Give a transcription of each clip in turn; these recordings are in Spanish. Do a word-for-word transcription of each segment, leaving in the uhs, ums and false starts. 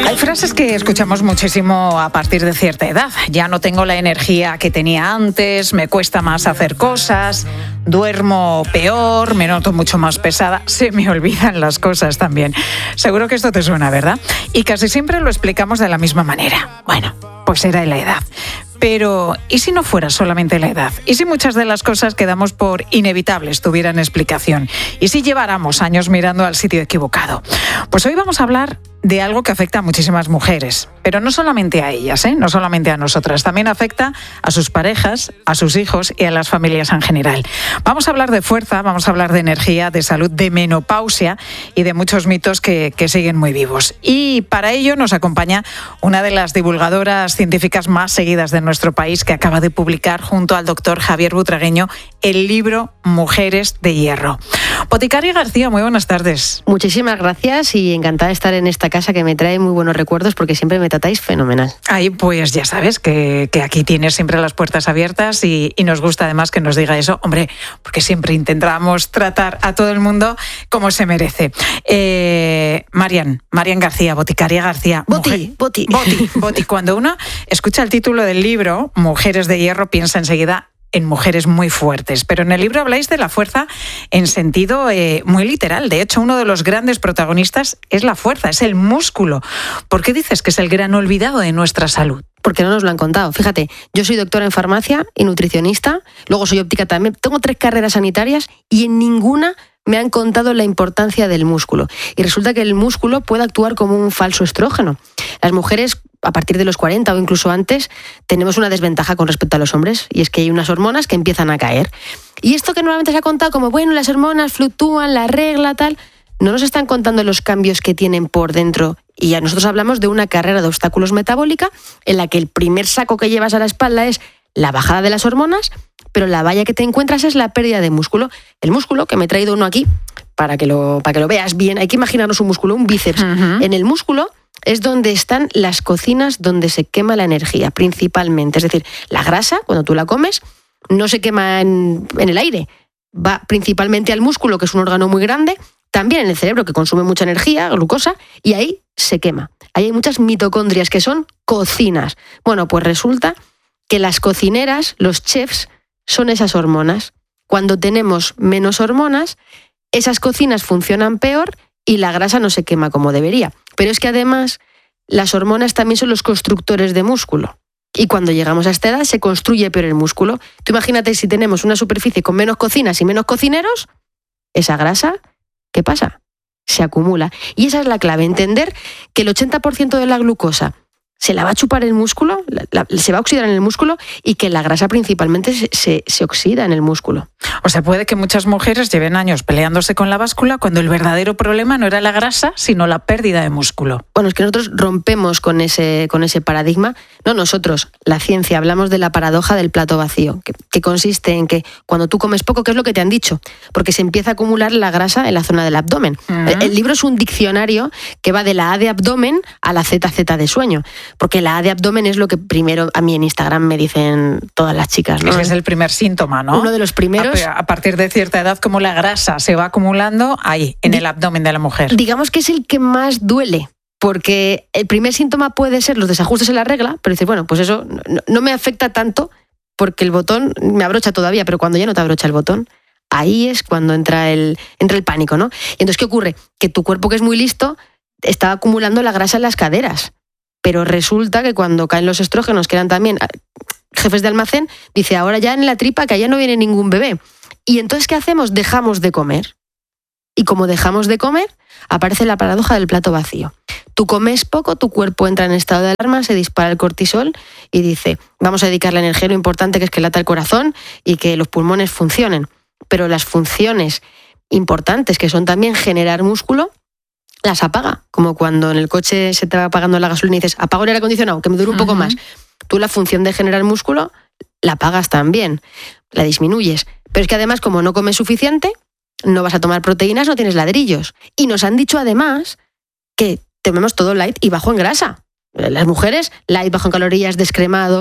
Hay frases que escuchamos muchísimo a partir de cierta edad. Ya no tengo la energía que tenía antes, me cuesta más hacer cosas, duermo peor, me noto mucho más pesada, se me olvidan las cosas también. Seguro que esto te suena, ¿verdad? Y casi siempre lo explicamos de la misma manera. Bueno, pues era la edad. Pero, ¿y si no fuera solamente la edad? ¿Y si muchas de las cosas que damos por inevitables tuvieran explicación? ¿Y si lleváramos años mirando al sitio equivocado? Pues hoy vamos a hablar de algo que afecta a muchísimas mujeres, pero no solamente a ellas, ¿eh? No solamente a nosotras, también afecta a sus parejas, a sus hijos y a las familias en general. Vamos a hablar de fuerza, vamos a hablar de energía, de salud, de menopausia y de muchos mitos que, que siguen muy vivos. Y para ello nos acompaña una de las divulgadoras científicas más seguidas de nuestro país, que acaba de publicar junto al doctor Javier Butragueño el libro Mujeres de Hierro. Boticaria García, muy buenas tardes. Muchísimas gracias y encantada de estar en esta casa que me trae muy buenos recuerdos porque siempre me tratáis fenomenal. Ay, pues ya sabes que, que aquí tienes siempre las puertas abiertas y, y nos gusta además que nos diga eso, hombre, porque siempre intentamos tratar a todo el mundo como se merece. Eh, Marian, Marian García, Boticaria García. Boti, mujer, Boti. Boti, Boti. Cuando uno escucha el título del libro, Mujeres de Hierro, piensa enseguida en mujeres muy fuertes, pero en el libro habláis de la fuerza en sentido eh, muy literal. De hecho, uno de los grandes protagonistas es la fuerza, es el músculo. ¿Por qué dices que es el gran olvidado de nuestra salud? Porque no nos lo han contado. Fíjate, yo soy doctora en farmacia y nutricionista, luego soy óptica también, tengo tres carreras sanitarias y en ninguna me han contado la importancia del músculo. Y resulta que el músculo puede actuar como un falso estrógeno. Las mujeres, a partir de los cuarenta o incluso antes, tenemos una desventaja con respecto a los hombres, y es que hay unas hormonas que empiezan a caer. Y esto que normalmente se ha contado como, bueno, las hormonas fluctúan, la regla, tal, no nos están contando los cambios que tienen por dentro. Y ya nosotros hablamos de una carrera de obstáculos metabólica en la que el primer saco que llevas a la espalda es la bajada de las hormonas, pero la valla que te encuentras es la pérdida de músculo. El músculo, que me he traído uno aquí para que lo, para que lo veas bien, hay que imaginarnos un músculo, un bíceps. Uh-huh. En el músculo es donde están las cocinas donde se quema la energía, principalmente. Es decir, la grasa, cuando tú la comes, no se quema en, en el aire. Va principalmente al músculo, que es un órgano muy grande, también en el cerebro, que consume mucha energía, glucosa, y ahí se quema. Ahí hay muchas mitocondrias, que son cocinas. Bueno, pues resulta que las cocineras, los chefs, son esas hormonas. Cuando tenemos menos hormonas, esas cocinas funcionan peor y la grasa no se quema como debería. Pero es que además las hormonas también son los constructores de músculo. Y cuando llegamos a esta edad se construye peor el músculo. Tú imagínate si tenemos una superficie con menos cocinas y menos cocineros, esa grasa, ¿qué pasa? Se acumula. Y esa es la clave, entender que el ochenta por ciento de la glucosa se la va a chupar el músculo, la, la, se va a oxidar en el músculo y que la grasa principalmente se, se, se oxida en el músculo. O sea, puede que muchas mujeres lleven años peleándose con la báscula cuando el verdadero problema no era la grasa, sino la pérdida de músculo. Bueno, es que nosotros rompemos con ese, con ese paradigma. No nosotros, la ciencia, hablamos de la paradoja del plato vacío, que, que consiste en que cuando tú comes poco, ¿qué es lo que te han dicho? Porque se empieza a acumular la grasa en la zona del abdomen. Uh-huh. El, el libro es un diccionario que va de la A de abdomen a la Z Z de sueño. Porque la A de abdomen es lo que primero a mí en Instagram me dicen todas las chicas, ¿no? Ese es el primer síntoma, ¿no? Uno de los primeros. A, a partir de cierta edad, como la grasa se va acumulando ahí, en el abdomen de la mujer. Digamos que es el que más duele, porque el primer síntoma puede ser los desajustes en la regla, pero dices, bueno, pues eso no, no me afecta tanto porque el botón me abrocha todavía, pero cuando ya no te abrocha el botón, ahí es cuando entra el, entra el pánico, ¿no? Y entonces, ¿qué ocurre? Que tu cuerpo, que es muy listo, está acumulando la grasa en las caderas. Pero resulta que cuando caen los estrógenos, que eran también jefes de almacén, dice, ahora ya en la tripa que allá no viene ningún bebé. Y entonces, ¿qué hacemos? Dejamos de comer. Y como dejamos de comer, aparece la paradoja del plato vacío. Tú comes poco, tu cuerpo entra en estado de alarma, se dispara el cortisol y dice, vamos a dedicar la energía a lo importante que es que lata el corazón y que los pulmones funcionen. Pero las funciones importantes, que son también generar músculo, las apaga, como cuando en el coche se te va apagando la gasolina y dices, apago el aire acondicionado, que me dure un uh-huh. poco más. Tú la función de generar músculo la apagas también, la disminuyes. Pero es que además, como no comes suficiente, no vas a tomar proteínas, no tienes ladrillos. Y nos han dicho además que tomemos todo light y bajo en grasa. Las mujeres, light, bajo en calorías, descremado.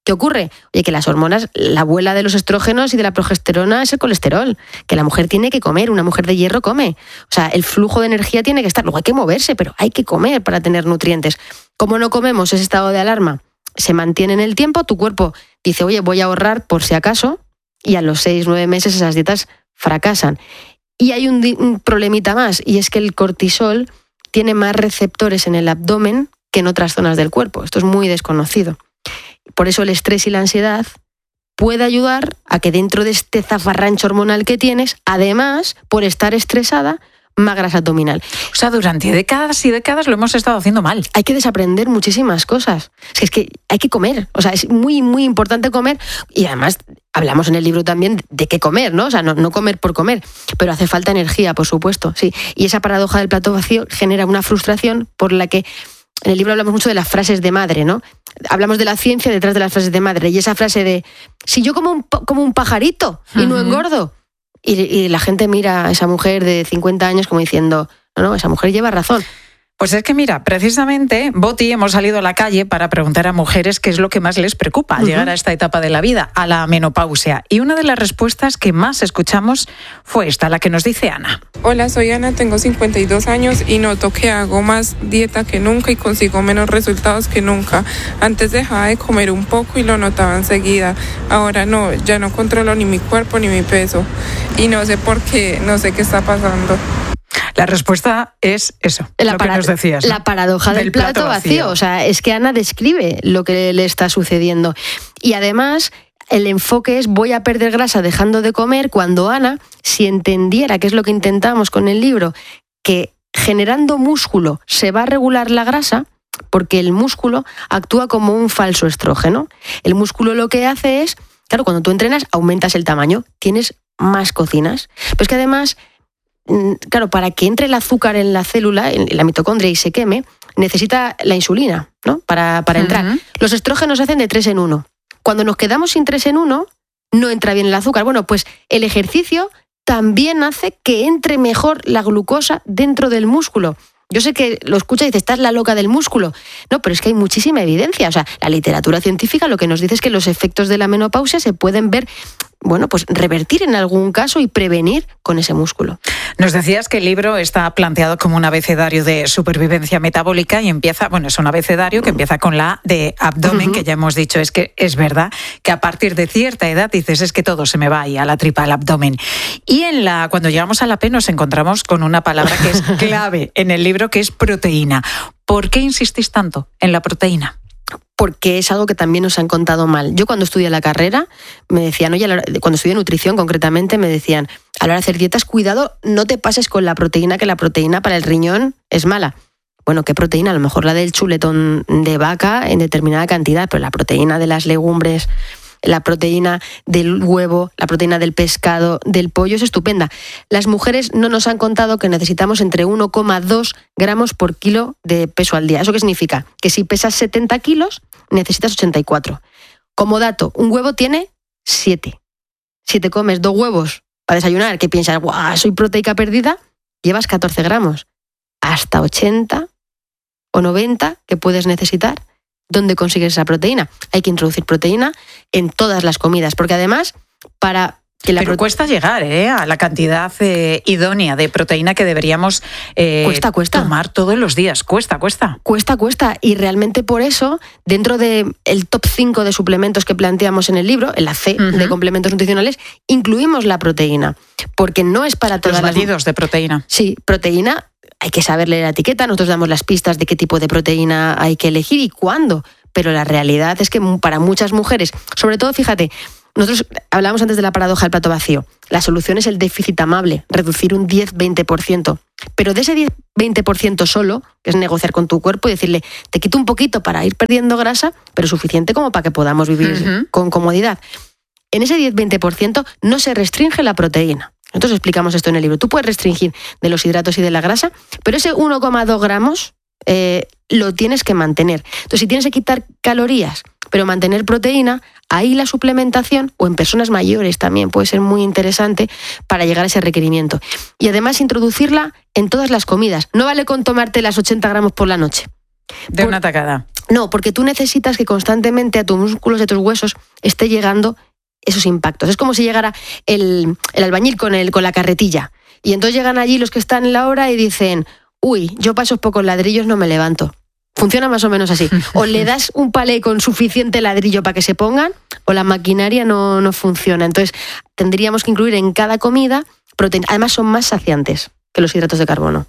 ¿Qué ocurre? Oye, que las hormonas, la abuela de los estrógenos y de la progesterona es el colesterol, que la mujer tiene que comer, una mujer de hierro come. O sea, el flujo de energía tiene que estar, luego hay que moverse, pero hay que comer para tener nutrientes. Como no comemos, ese estado de alarma se mantiene en el tiempo, tu cuerpo dice, oye, voy a ahorrar por si acaso, y a los seis, nueve meses esas dietas fracasan. Y hay un, un problemita más, y es que el cortisol tiene más receptores en el abdomen que en otras zonas del cuerpo. Esto es muy desconocido. Por eso el estrés y la ansiedad puede ayudar a que dentro de este zafarrancho hormonal que tienes, además, por estar estresada, más grasa abdominal. O sea, durante décadas y décadas lo hemos estado haciendo mal. Hay que desaprender muchísimas cosas. Es que, es que hay que comer. O sea, es muy, muy importante comer. Y además, hablamos en el libro también de qué comer, ¿no? O sea, no, no comer por comer. Pero hace falta energía, por supuesto, sí. Y esa paradoja del plato vacío genera una frustración por la que en el libro hablamos mucho de las frases de madre, ¿no? Hablamos de la ciencia detrás de las frases de madre. Y esa frase de, si yo como un, como un pajarito y uh-huh. no engordo. Y, y la gente mira a esa mujer de cincuenta años como diciendo, no, no, esa mujer lleva razón. Pues es que mira, precisamente, Boti, hemos salido a la calle para preguntar a mujeres qué es lo que más les preocupa al uh-huh. llegar a esta etapa de la vida, a la menopausia. Y una de las respuestas que más escuchamos fue esta, la que nos dice Ana. Hola, soy Ana, tengo cincuenta y dos años y noto que hago más dieta que nunca y consigo menos resultados que nunca. Antes dejaba de comer un poco y lo notaba enseguida. Ahora no, ya no controlo ni mi cuerpo ni mi peso. Y no sé por qué, no sé qué está pasando. La respuesta es eso, la lo para- que nos decías, ¿no? La paradoja del, del plato, plato vacío. vacío. O sea, es que Ana describe lo que le está sucediendo. Y además, el enfoque es voy a perder grasa dejando de comer, cuando Ana, si entendiera, que es lo que intentamos con el libro, que generando músculo se va a regular la grasa, porque el músculo actúa como un falso estrógeno. El músculo lo que hace es, claro, cuando tú entrenas aumentas el tamaño, tienes más cocinas. Pero es que además, claro, para que entre el azúcar en la célula, en la mitocondria y se queme, necesita la insulina, ¿no? Para, para entrar. Uh-huh. Los estrógenos se hacen de tres en uno. Cuando nos quedamos sin tres en uno, no entra bien el azúcar. Bueno, pues el ejercicio también hace que entre mejor la glucosa dentro del músculo. Yo sé que lo escucha y dice, estás la loca del músculo. No, pero es que hay muchísima evidencia. O sea, la literatura científica lo que nos dice es que los efectos de la menopausia se pueden ver, bueno, pues revertir en algún caso y prevenir con ese músculo. Nos decías que el libro está planteado como un abecedario de supervivencia metabólica y empieza, bueno, es un abecedario que empieza con la de abdomen, uh-huh. que ya hemos dicho, es que es verdad que a partir de cierta edad dices, es que todo se me va ahí a la tripa, al abdomen. Y en la cuando llegamos a la P nos encontramos con una palabra que es clave en el libro, que es proteína. ¿Por qué insistís tanto en la proteína? Porque es algo que también nos han contado mal. Yo cuando estudié la carrera me decían, oye, cuando estudié nutrición concretamente, me decían, a la hora de hacer dietas, cuidado, no te pases con la proteína, que la proteína para el riñón es mala. Bueno, ¿qué proteína? A lo mejor la del chuletón de vaca en determinada cantidad, pero la proteína de las legumbres, la proteína del huevo, la proteína del pescado, del pollo es estupenda. Las mujeres no nos han contado que necesitamos entre uno coma dos gramos por kilo de peso al día. ¿Eso qué significa? Que si pesas setenta kilos, necesitas ochenta y cuatro. Como dato, un huevo tiene siete. Si te comes dos huevos para desayunar, que piensas, guau, soy proteica perdida, llevas catorce gramos. Hasta ochenta o noventa que puedes necesitar. ¿Dónde consigues esa proteína? Hay que introducir proteína en todas las comidas, porque además, para que la Pero prote... cuesta llegar ¿eh? a la cantidad eh, idónea de proteína que deberíamos eh, cuesta, cuesta. tomar todos los días. Cuesta, cuesta. Cuesta, cuesta. Y realmente por eso, dentro del top cinco de suplementos que planteamos en el libro, en la C uh-huh. de complementos nutricionales, incluimos la proteína, porque no es para todas los las... batidos de proteína. Sí, proteína... Hay que saber leer la etiqueta, nosotros damos las pistas de qué tipo de proteína hay que elegir y cuándo, pero la realidad es que para muchas mujeres, sobre todo, fíjate, nosotros hablábamos antes de la paradoja del plato vacío, la solución es el déficit amable, reducir un diez a veinte por ciento, pero de ese diez a veinte por ciento solo, que es negociar con tu cuerpo y decirle, te quito un poquito para ir perdiendo grasa, pero suficiente como para que podamos vivir uh-huh. con comodidad. En ese diez a veinte por ciento no se restringe la proteína. Nosotros explicamos esto en el libro. Tú puedes restringir de los hidratos y de la grasa, pero ese uno coma dos gramos eh, lo tienes que mantener. Entonces, si tienes que quitar calorías, pero mantener proteína, ahí la suplementación, o en personas mayores también puede ser muy interesante para llegar a ese requerimiento. Y además introducirla en todas las comidas. No vale con tomarte las ochenta gramos por la noche. De por... una tacada. No, porque tú necesitas que constantemente a tus músculos y a tus huesos esté llegando esos impactos. Es como si llegara el, el albañil con, el, con la carretilla. Y entonces llegan allí los que están en la obra y dicen, uy, yo para esos pocos ladrillos no me levanto. Funciona más o menos así. O le das un palé con suficiente ladrillo para que se pongan, o la maquinaria no, no funciona. Entonces, tendríamos que incluir en cada comida proteínas. Además, son más saciantes que los hidratos de carbono.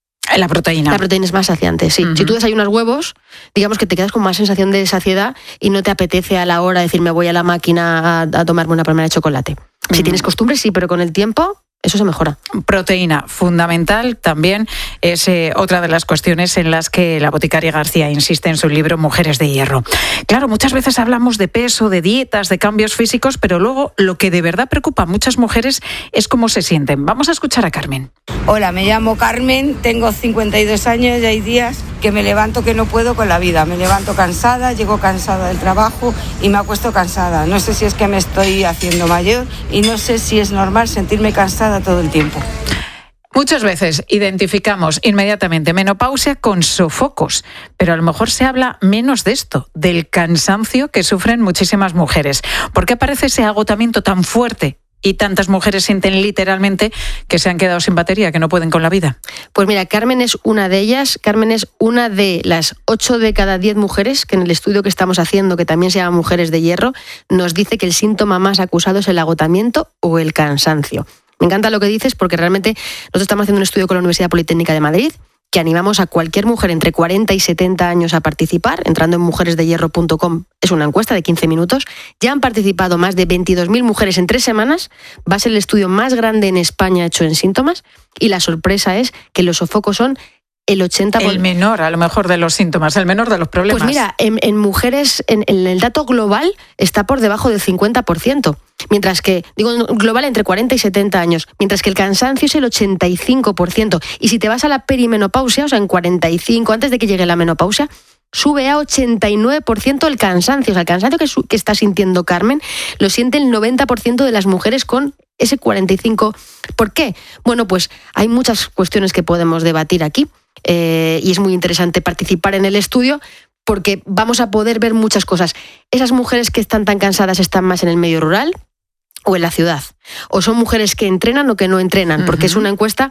La proteína. La proteína es más saciante, sí. Uh-huh. Si tú desayunas huevos, digamos que te quedas con más sensación de saciedad y no te apetece a la hora decir me voy a la máquina a, a tomarme una palmera de chocolate. Uh-huh. Si tienes costumbre, sí, pero con el tiempo eso se mejora. Proteína, fundamental también, es eh, otra de las cuestiones en las que la boticaria García insiste en su libro Mujeres de Hierro. Claro, muchas veces hablamos de peso, de dietas, de cambios físicos, pero luego lo que de verdad preocupa a muchas mujeres es cómo se sienten. Vamos a escuchar a Carmen. Hola, me llamo Carmen, tengo cincuenta y dos años y hay días que me levanto que no puedo con la vida. Me levanto cansada, llego cansada del trabajo y me acuesto cansada. No sé si es que me estoy haciendo mayor y no sé si es normal sentirme cansada todo el tiempo. Muchas veces identificamos inmediatamente menopausia con sofocos, pero a lo mejor se habla menos de esto, del cansancio que sufren muchísimas mujeres. ¿Por qué aparece ese agotamiento tan fuerte? Y tantas mujeres sienten literalmente que se han quedado sin batería, que no pueden con la vida. Pues mira, Carmen es una de ellas. Carmen es una de las ocho de cada diez mujeres que en el estudio que estamos haciendo, que también se llama Mujeres de Hierro, nos dice que el síntoma más acusado es el agotamiento o el cansancio. Me encanta lo que dices porque realmente nosotros estamos haciendo un estudio con la Universidad Politécnica de Madrid que animamos a cualquier mujer entre cuarenta y setenta años a participar, entrando en mujeres de hierro punto com. Es una encuesta de quince minutos. Ya han participado más de veintidós mil mujeres en tres semanas. Va a ser el estudio más grande en España hecho en síntomas. Y la sorpresa es que los sofocos son el ochenta por ciento. El menor, a lo mejor, de los síntomas, el menor de los problemas. Pues mira, en, en mujeres, en, en el dato global, está por debajo del cincuenta por ciento. Mientras que, digo, global entre cuarenta y setenta años, mientras que el cansancio es el ochenta y cinco por ciento. Y si te vas a la perimenopausia, o sea, en cuarenta y cinco, antes de que llegue la menopausia, sube a ochenta y nueve por ciento el cansancio. O sea, el cansancio que, su, que está sintiendo Carmen lo siente el noventa por ciento de las mujeres con ese cuarenta y cinco por ciento. ¿Por qué? Bueno, pues hay muchas cuestiones que podemos debatir aquí. Eh, y es muy interesante participar en el estudio porque vamos a poder ver muchas cosas. Esas mujeres que están tan cansadas están más en el medio rural o en la ciudad, o son mujeres que entrenan o que no entrenan, porque uh-huh. es una encuesta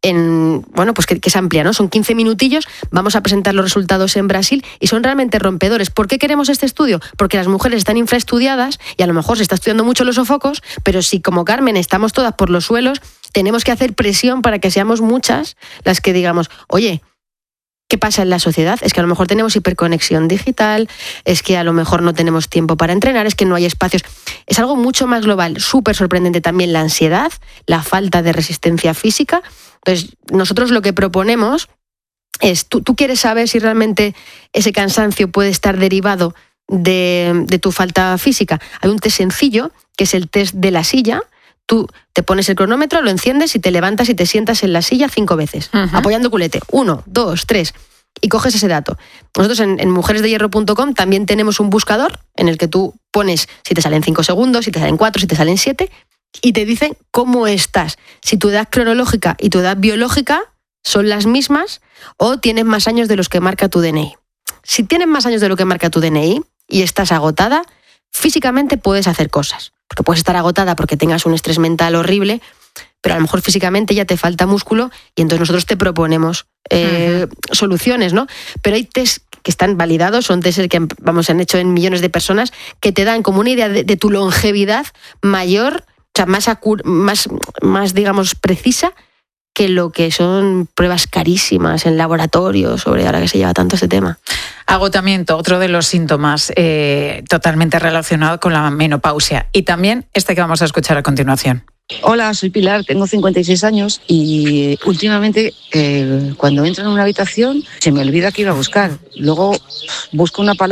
en, bueno, pues que, que es amplia, ¿no? Son quince minutillos, vamos a presentar los resultados en Brasil y son realmente rompedores. ¿Por qué queremos este estudio? Porque las mujeres están infraestudiadas y a lo mejor se está estudiando mucho los sofocos, pero si como Carmen estamos todas por los suelos, tenemos que hacer presión para que seamos muchas las que digamos, oye, ¿qué pasa en la sociedad? Es que a lo mejor tenemos hiperconexión digital, es que a lo mejor no tenemos tiempo para entrenar, es que no hay espacios. Es algo mucho más global, súper sorprendente también la ansiedad, la falta de resistencia física. Entonces, nosotros lo que proponemos es, tú, tú quieres saber si realmente ese cansancio puede estar derivado de, de tu falta física. Hay un test sencillo, que es el test de la silla. Tú te pones el cronómetro, lo enciendes y te levantas y te sientas en la silla cinco veces, uh-huh. apoyando culete. Uno, dos, tres. Y coges ese dato. Nosotros en, en mujeres de hierro punto com también tenemos un buscador en el que tú pones si te salen cinco segundos, si te salen cuatro, si te salen siete, y te dicen cómo estás. Si tu edad cronológica y tu edad biológica son las mismas o tienes más años de los que marca tu D N I. Si tienes más años de lo que marca tu D N I y estás agotada, físicamente puedes hacer cosas. Porque puedes estar agotada porque tengas un estrés mental horrible, pero a lo mejor físicamente ya te falta músculo y entonces nosotros te proponemos eh, uh-huh. soluciones, ¿no? Pero hay test que están validados, son test que vamos, se han hecho en millones de personas, que te dan como una idea de, de tu longevidad mayor, o sea, más, acur- más, más, digamos, precisa que lo que son pruebas carísimas en laboratorio sobre ahora que se lleva tanto ese tema. Agotamiento, otro de los síntomas eh, totalmente relacionado con la menopausia. Y también este que vamos a escuchar a continuación. Hola, soy Pilar, tengo cincuenta y seis años y últimamente eh, cuando entro en una habitación se me olvida que iba a buscar. Luego busco una palabra